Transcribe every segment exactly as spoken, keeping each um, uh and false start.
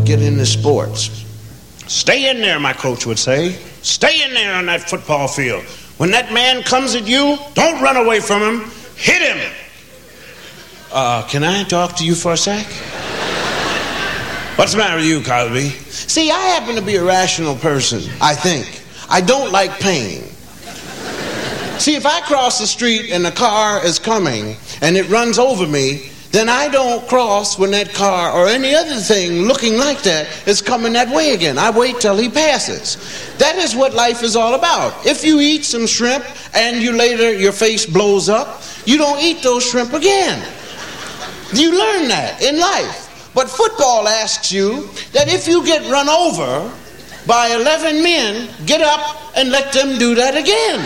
get into sports. Stay in there, my coach would say. Stay in there on that football field. When that man comes at you, don't run away from him. Hit him. Uh, can I talk to you for a sec? What's the matter with you, Cosby? See, I happen to be a rational person, I think. I don't like pain. See, if I cross the street and a car is coming and it runs over me, then I don't cross when that car or any other thing looking like that is coming that way again. I wait till he passes. That is what life is all about. If you eat some shrimp and you later your face blows up, you don't eat those shrimp again. You learn that in life. But football asks you that if you get run over by eleven men, get up and let them do that again.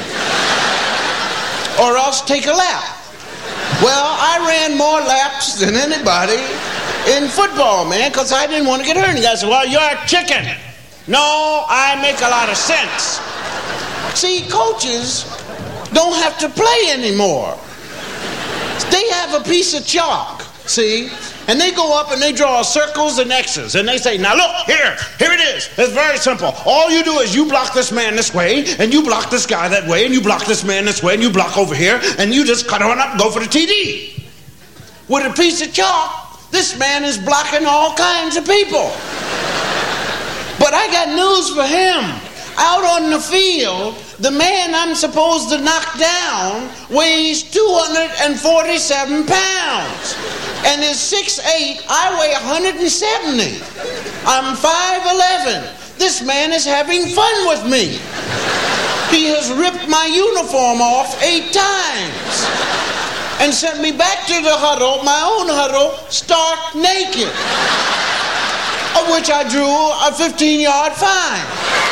Or else take a lap. Well, I ran more laps than anybody in football, man, because I didn't want to get hurt. And the guy said, well, you're a chicken. No, I make a lot of sense. See, coaches don't have to play anymore. They have a piece of chalk, see, and they go up and they draw circles and X's, and they say, now look, here, here it is. It's very simple. All you do is you block this man this way, and you block this guy that way, and you block this man this way, and you block over here, and you just cut on up and go for the T D. With a piece of chalk, this man is blocking all kinds of people. But I got news for him. Out on the field, the man I'm supposed to knock down weighs two hundred forty-seven pounds. And is six eight, I weigh one hundred seventy. I'm five eleven. This man is having fun with me. He has ripped my uniform off eight times and sent me back to the huddle, my own huddle, stark naked, of which I drew a fifteen-yard fine.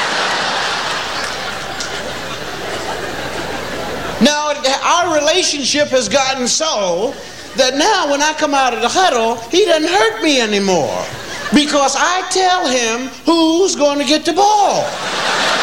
Now, our relationship has gotten so that now when I come out of the huddle, he doesn't hurt me anymore because I tell him who's going to get the ball.